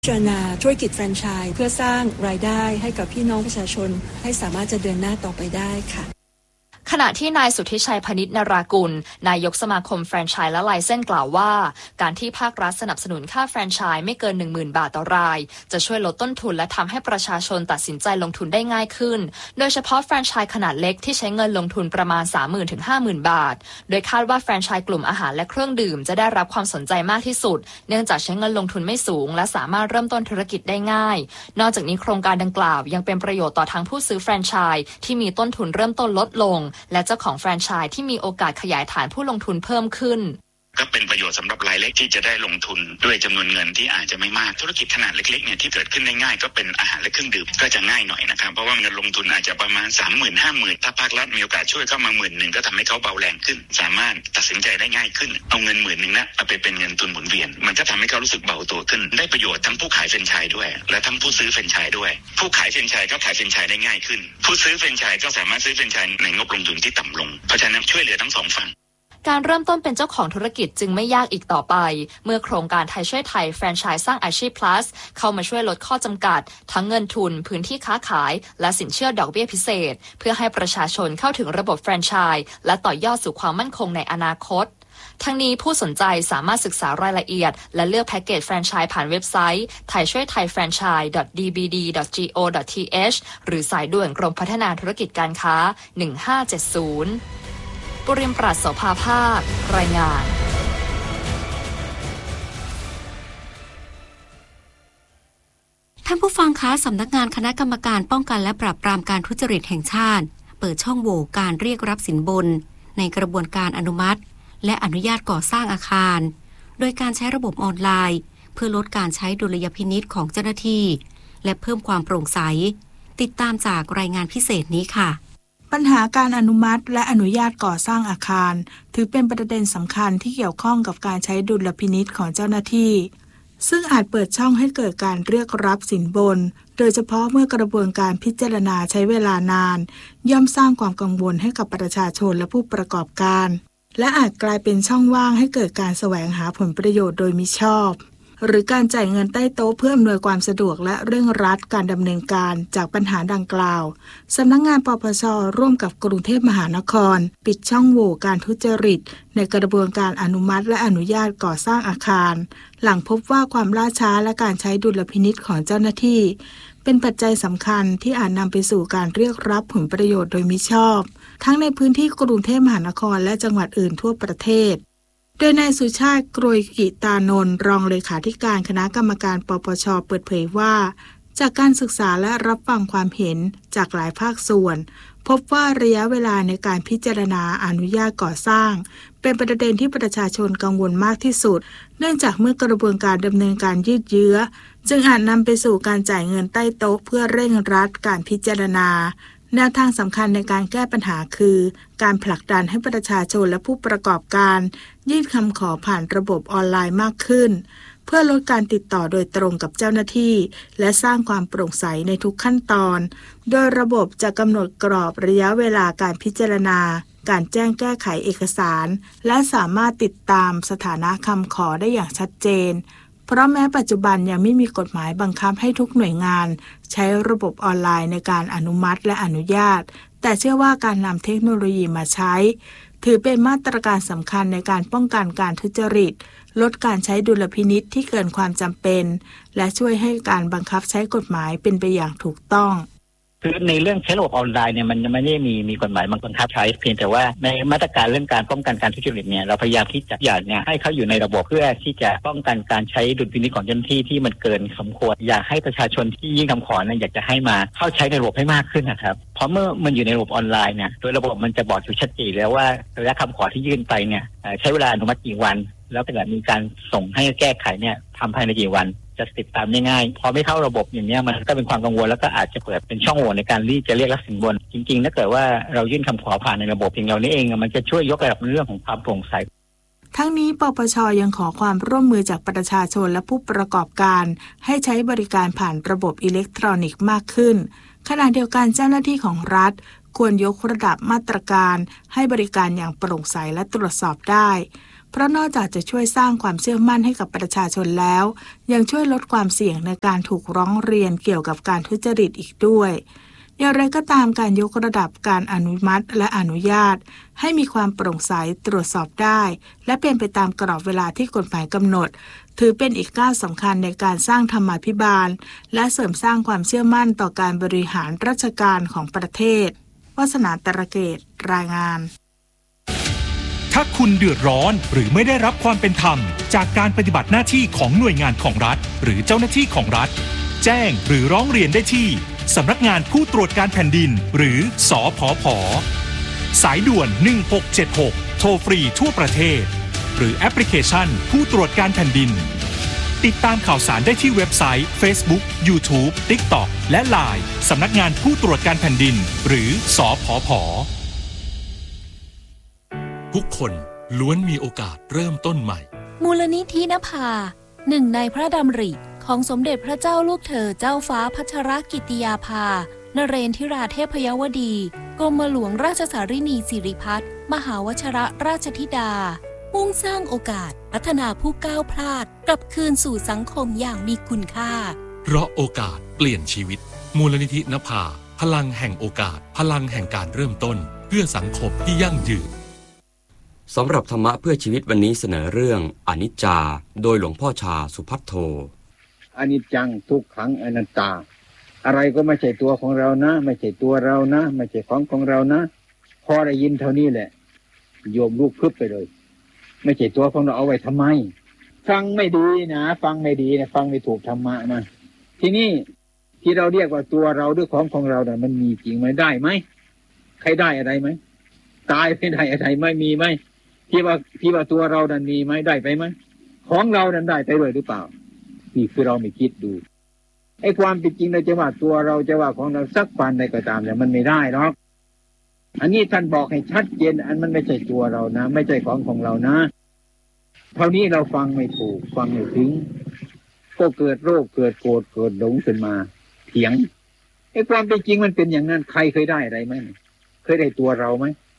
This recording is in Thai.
พิจารณาธุรกิจแฟรนไชส์เพื่อสร้างรายได้ให้กับพี่น้องประชาชนให้สามารถจะเดินหน้าต่อไปได้ค่ะขณะที่นายสุทธิชัยพนิษฐ์นรากุลนายกสมาคมแฟรนไชส์และไลเซนส์กล่าวว่าการที่ภาครัฐสนับสนุนค่าแฟรนไชส์ไม่เกิน 10,000 บาทต่อรายจะช่วยลดต้นทุนและทำให้ประชาชนตัดสินใจลงทุนได้ง่ายขึ้นโดยเฉพาะแฟรนไชส์ขนาดเล็กที่ใช้เงินลงทุนประมาณ 30,000 ถึง 50,000 บาทโดยคาดว่าแฟรนไชส์กลุ่มอาหารและเครื่องดื่มจะได้รับความสนใจมากที่สุดเนื่องจากใช้เงินลงทุนไม่สูงและสามารถเริ่มต้นธุรกิจได้ง่ายนอกจากนี้โครงการดังกล่าวยังเป็นประโยชน์ต่อทั้งผู้ซื้อแฟรนไชส์ที่มีต้นทุนเริ่มต้นลดลงและเจ้าของแฟรนไชส์ที่มีโอกาสขยายฐานผู้ลงทุนเพิ่มขึ้นก็เป็นประโยชน์สำหรับรายเล็กที่จะได้ลงทุนด้วยจำนวนเงินที่อาจจะไม่มากธุรกิจขนาดเล็กๆเนี่ยที่เกิดขึ้นได้ง่ายก็เป็นอาหารและเครื่องดื่มก็จะง่ายหน่อยนะครับเพราะว่าเงินลงทุนอาจจะประมาณ 30,000 50,000 ถ้าภาครัฐมีโอกาสช่วยเข้ามา 10,000 ก็ทำให้เขาเบาแรงขึ้นสามารถตัดสินใจได้ง่ายขึ้นเอาเงิน 10,000 นะเอาไปเป็นเงินทุนหมุนเวียนมันก็ทำให้เขารู้สึกเบาตัวขึ้นได้ประโยชน์ทั้งผู้ขายแฟรนไชส์ด้วยและทั้งผู้ซื้อแฟรนไชส์ด้วยผู้ขายแฟรนไชส์ก็ขายแฟรนไชส์ได้ง่ายขึ้นผู้ซื้อแฟรนไชส์ก็สามารถซื้อแฟรนไชส์ในงบลงทุนที่ต่ำลงเพราะฉะนั้นช่วยเหลือทั้ง2ฝั่งการเริ่มต้นเป็นเจ้าของธุรกิจจึงไม่ยากอีกต่อไปเมื่อโครงการไทยช่วยไทยแฟรนไชส์สร้างอาชีพ plus เข้ามาช่วยลดข้อจำกัดทั้งเงินทุนพื้นที่ค้าขายและสินเชื่อดอกเบี้ยพิเศษเพื่อให้ประชาชนเข้าถึงระบบแฟรนไชส์และต่อยอดสู่ความมั่นคงในอนาคตทั้งนี้ผู้สนใจสามารถศึกษารายละเอียดและเลือกแพ็กเกจแฟรนไชส์ผ่านเว็บไซต์ไทยช่วยไทย franchise.dbd.go.th หรือสายด่วนกรมพัฒนาธุรกิจการค้า1570ปุริมปราศโสภาภาครายงานท่านผู้ฟังคะสำนักงานคณะกรรมการป้องกันและปราบปรามการทุจริตแห่งชาติเปิดช่องโหว่การเรียกรับสินบนในกระบวนการอนุมัติและอนุญาตก่อสร้างอาคารโดยการใช้ระบบออนไลน์เพื่อลดการใช้ดุลยพินิจของเจ้าหน้าที่และเพิ่มความโปร่งใสติดตามจากรายงานพิเศษนี้ค่ะปัญหาการอนุมัติและอนุญาตก่อสร้างอาคารถือเป็นประเด็นสำคัญที่เกี่ยวข้องกับการใช้ดุลพินิจของเจ้าหน้าที่ซึ่งอาจเปิดช่องให้เกิดการเรียกรับสินบนโดยเฉพาะเมื่อกระบวนการพิจารณาใช้เวลานานย่อมสร้างความกังวลให้กับประชาชนและผู้ประกอบการและอาจกลายเป็นช่องว่างให้เกิดการแสวงหาผลประโยชน์โดยมิชอบหรือการจ่ายเงินใต้โต๊ะเพื่ออำนวยความสะดวกและเร่งรัดการดำเนินการจากปัญหาดังกล่าวสำนักงานปปช.ร่วมกับกรุงเทพมหานครปิดช่องโหว่การทุจริตในกระบวนการอนุมัติและอนุญาตก่อสร้างอาคารหลังพบว่าความล่าช้าและการใช้ดุลพินิจของเจ้าหน้าที่เป็นปัจจัยสำคัญที่อาจนำไปสู่การเรียกรับผลประโยชน์โดยมิชอบทั้งในพื้นที่กรุงเทพมหานครและจังหวัดอื่นทั่วประเทศโดยนายสุชาติกรวยกิตานนท์รองเลขาธิการคณะกรรมการปปช.เปิดเผยว่าจากการศึกษาและรับฟังความเห็นจากหลายภาคส่วนพบว่าระยะเวลาในการพิจารณาอนุญาตก่อสร้างเป็นประเด็นที่ประชาชนกังวลมากที่สุดเนื่องจากเมื่อกระบวนการดำเนินการยืดเยื้อจึงอาจนำไปสู่การจ่ายเงินใต้โต๊ะเพื่อเร่งรัดการพิจารณาแนวทางสำคัญในการแก้ปัญหาคือการผลักดันให้ประชาชนและผู้ประกอบการยื่นคำขอผ่านระบบออนไลน์มากขึ้นเพื่อลดการติดต่อโดยตรงกับเจ้าหน้าที่และสร้างความโปร่งใสในทุกขั้นตอนโดยระบบจะกำหนดกรอบระยะเวลาการพิจารณาการแจ้งแก้ไขเอกสารและสามารถติดตามสถานะคำขอได้อย่างชัดเจนเพราะแม้ปัจจุบันยังไม่มีกฎหมายบังคับให้ทุกหน่วยงานใช้ระบบออนไลน์ในการอนุมัติและอนุญาตแต่เชื่อว่าการนำเทคโนโลยีมาใช้ถือเป็นมาตรการสำคัญในการป้องกันการทุจริตลดการใช้ดุลพินิจที่เกินความจำเป็นและช่วยให้การบังคับใช้กฎหมายเป็นไปอย่างถูกต้องคือในเรื่องใช้ระบบออนไลน์เนี่ยมันไม่ได้มีกฎหมายบังคับใช้เพียงแต่ว่าในมาตรการเรื่องการป้องกันการทุจริตเนี่ยเราพยายามที่จะให้เขาอยู่ในระบบเพื่อที่จะป้องกันการใช้ดุลพินิจของเจ้าหน้าที่ที่มันเกินสมควรอยากให้ประชาชนที่ยื่นคำขอเนี่ยอยากจะให้มาเข้าใช้ในระบบให้มากขึ้นนะครับเพราะเมื่อมันอยู่ในระบบออนไลน์เนี่ยโดยระบบมันจะบอกอยู่ชัดเจนแล้วว่าระยะคำขอที่ยื่นไปเนี่ยใช้เวลาอนุมัติกี่วันแล้วถ้าเกิดมีการส่งให้แก้ไขเนี่ยทำภายในกี่วันจะติดตามง่ายๆพอไม่เข้าระบบอย่างนี้มันก็เป็นความกังวลแล้วก็อาจจะเปิดเป็นช่องโหว่ในการที่จะเรียกรับสินบนจริงๆถ้าเกิดว่าเรายื่นคำขอผ่านในระบบเพียงเรานี้เองมันจะช่วยยกระดับเรื่องของความโปร่งใสทั้งนี้ปปช.ยังขอความร่วมมือจากประชาชนและผู้ประกอบการให้ใช้บริการผ่านระบบอิเล็กทรอนิกส์มากขึ้นขณะเดียวกันเจ้าหน้าที่ของรัฐควรยกระดับมาตรการให้บริการอย่างโปร่งใสและตรวจสอบได้เพราะนอกจากจะช่วยสร้างความเชื่อมั่นให้กับประชาชนแล้วยังช่วยลดความเสี่ยงในการถูกร้องเรียนเกี่ยวกับการทุจริตอีกด้วยอย่างไรก็ตามการยกระดับการอนุมัติและอนุญาตให้มีความโปร่งใสตรวจสอบได้และเป็นไปตามกรอบเวลาที่กฎหมายกำหนดถือเป็นอีกก้าวสำคัญในการสร้างธรรมาภิบาลและเสริมสร้างความเชื่อมั่นต่อการบริหารราชการของประเทศวาสนาตระเกตรายงานถ้าคุณเดือดร้อนหรือไม่ได้รับความเป็นธรรมจากการปฏิบัติหน้าที่ของหน่วยงานของรัฐหรือเจ้าหน้าที่ของรัฐแจ้งหรือร้องเรียนได้ที่สำนักงานผู้ตรวจการแผ่นดินหรือสผผ.สายด่วน1676โทรฟรีทั่วประเทศหรือแอปพลิเคชันผู้ตรวจการแผ่นดินติดตามข่าวสารได้ที่เว็บไซต์ Facebook YouTube TikTok และ LINE สำนักงานผู้ตรวจการแผ่นดินหรือสผผ. ทุกคนล้วนมีโอกาสเริ่มต้นใหม่มูลนิธินภาหนึ่งในพระดำริของสมเด็จพระเจ้าลูกเธอเจ้าฟ้าพัชรกิติยาภานเรนทิราเทพยวดีกรมหลวงราชสารินีสิริพัฒน์มหาวชิรราชธิดามุ่งสร้างโอกาสพัฒนาผู้ก้าวพลาดกลับคืนสู่สังคมอย่างมีคุณค่าเพราะโอกาสเปลี่ยนชีวิตมูลนิธินภาพลังแห่งโอกาสพลังแห่งการเริ่มต้นเพื่อสังคมที่ยั่งยืนสำหรับธรรมะเพื่อชีวิตวันนี้เสนอเรื่องอนิจจาโดยหลวงพ่อชาสุภัทโทอนิจจังทุกขังอนัตตาอะไรก็ไม่ใช่ตัวของเรานะไม่ใช่ตัวเรานะไม่ใช่ของเรานะพอได้ยินเท่านี้แหละโยมลูกพึบไปเลยไม่ใช่ตัวของเราเอาไว้ทำไมฟังไม่ดีนะฟังไม่ดีนะฟังไม่ถูกธรรมะนะทีนี้ที่เราเรียกว่าตัวเราด้วยของเราเนี่ยมันมีจริงไหมได้ไหมใครได้อะไรไหมตายไม่ได้อะไรไม่มีไหมที่ว่าตัวเรานั้นมีไหมได้ไปไหมของเรานั้นได้ไปด้วยหรือเปล่านี่คือเราไม่คิดดูไอ้ความเป็นจริงเราจะว่าตัวเราจะว่าของเราสักวันใดก็ตามแต่มันไม่ได้หรอกอันนี้ท่านบอกให้ชัดเจนอันมันไม่ใช่ตัวเรานะไม่ใช่ของเรานะเท่านี้เราฟังไม่ถูกฟังไม่ถึงก็เกิดโรคเกิดโกรธเกิดหลงขึ้นมาเถียงไอ้ความเป็นจริงมันเป็นอย่างนั้นใครเคยได้อะไรไหมเคยได้ตัวเราไหม